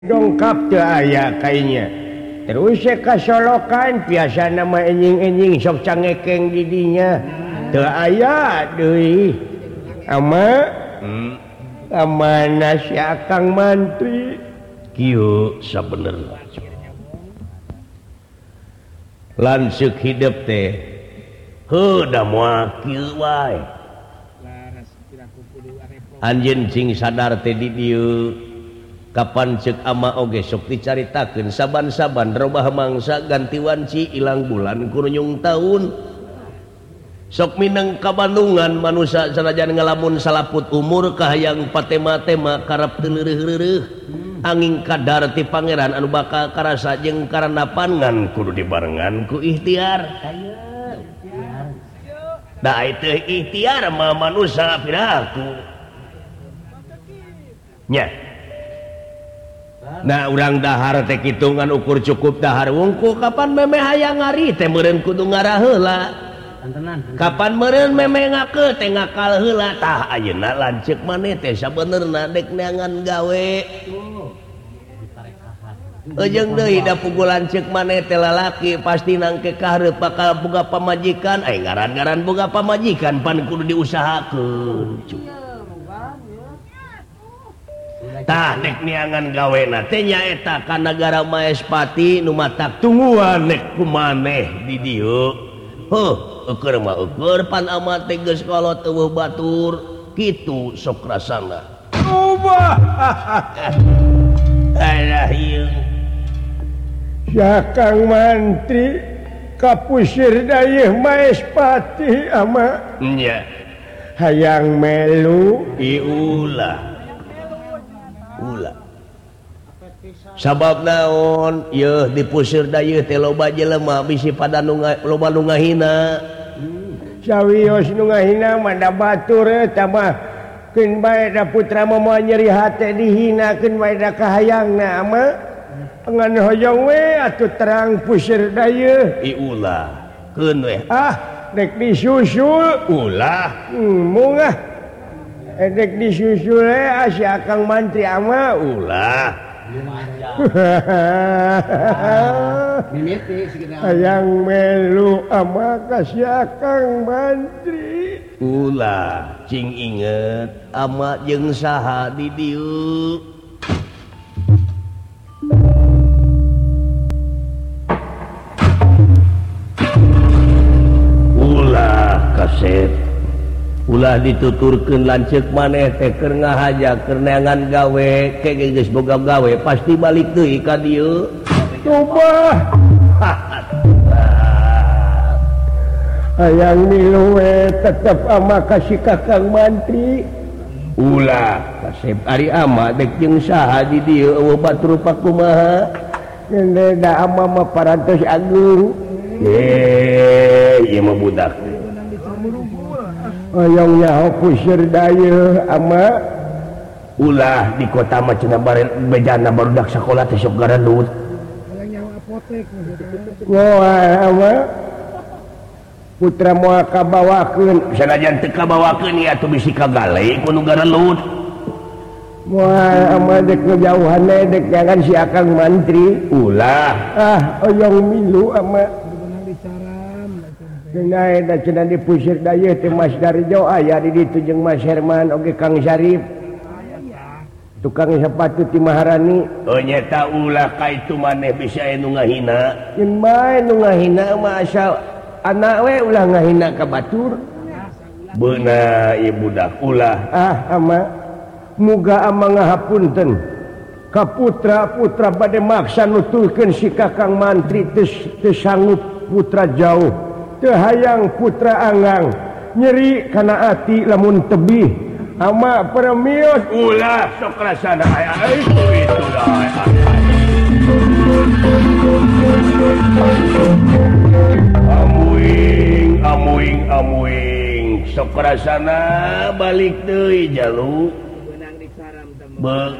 dongkap tuh aya kayaknya terus kasolokan biasa nama enjing-enjing sok cangekeng didinya tuh aya deui amana si akang mantri kieu sabenerna lanceuk hidup teh heuh moal kieu wae anjeun cing sadar teh di dieu kapan cek ama oge sok dicaritakeun saban-saban robah mangsa ganti wanci ilang bulan kurunyung taun sok mineng ka Bandungan manusia sanajan ngalamun salaput umur kahayang patema-tema karep teu leureuh-leureuh angin kadar ti pangeran anu bakal karasa jeung karandapan kudu dibarengan ku ikhtiar da teh ikhtiar mah manusia piraku nya. Nah urang dahar teh kitungan ukur cukup dahar wungku kapan meme hayang ngari teh meureun kudu ngarah heula kapan meureun meme ngakeul teh ngakal heula tah ayeuna lanceuk maneh teh sabenerna dek neangan gawe ejeung deui da puguh lanceuk maneh teh lalaki pasti nangke ka hareup bakal boga pamajikan ngaran-ngaran boga pamajikan pan kudu diusahakeun tah nek niangan gawena teh nyaeta ka nagara Maespati nu matak tungguan nek kumaneh di dieu heuh eukeur mah eukeur pan amat teh geus kolot eueuh batur kitu sok rasana ubah alah ieu Kang Mantri kapusir dayeuh Maespati ama nya hayang melu iulah sabab naon yeuh dipusir dayeuh teh loba jelema bisi pada loba nu ngahina sawios nu ngahina mah da batur eta mah keun bae da putra mah moal nyeri hate dihinakeun bae da kahayangna mah ngan hoyong we atuh terang pusir dayeuh iulah keun we dek disusul ulah mungah edek disusul si Kang Mantri ama ulah hayang melu ama ka si Kang Mantri ulah cing inget ama jeung saha di dieu ulah kaset ulah dituturkeun lanceuk maneh teh keur ngahaja keur neangan gawe kege geus boga gawe pasti balik deui ka dieu coba hayang milu we tetep ama ka si Kang Mantri ulah kasep ari ama dek jeung saha di dieu eueuh batur pakumaha ngeundeun da ama mah parantos agung ieu mah budak hayang nyaho pusir dayeuh ama ulah di kota mah cenah bejana barudak sakola teh sok garandut hayang nyaho apotek ama putra moal kabawakeun sanajan teu kabawakeun ieu atuh bisi kagale ku nu garandut moal ama dek ngejauhan dek jangan si Kang Mantri ulah oyong milu ama Cenah da cenah dipusir dayeuh teh Mas Darjo aya di ditu jeung Mas Herman oge Kang Syarif tukang sepatu ti Maharani nyata ulah ka itu maneh bisa anu ngahina yen bae nu ngahina mah asal anak we ulah ngahina ka batur beuna ieu budak ulah ama muga ama ngahapunten ka putra-putra bade maksa nutulkeun si Kang Mantri teu sanggup putra jauh teu hayang putra anggang nyeri kana ati lamun tebih ama permios ulah sok rasana itu dah amuing sok rasana balik deui jalu beug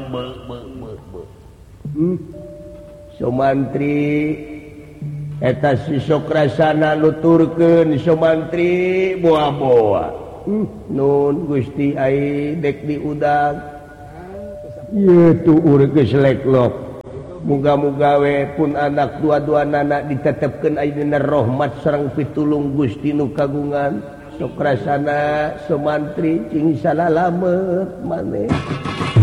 so Mantri eta si sok rasana nuturkeun so Mantri boa-boa nun Gusti ai dek diudag ieu tuh urang geus leklok muga-mugawe pun anak dua-dua anak ditetapkan ayeuna rahmat sareng pitulung Gusti nu kagungan sok rasana sumantri cing salalamet maneh